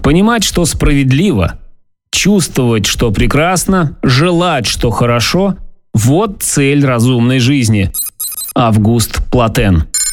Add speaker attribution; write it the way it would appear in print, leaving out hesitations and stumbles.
Speaker 1: Понимать, что справедливо, чувствовать, что прекрасно, желать, что хорошо – вот цель разумной жизни. Август Платен.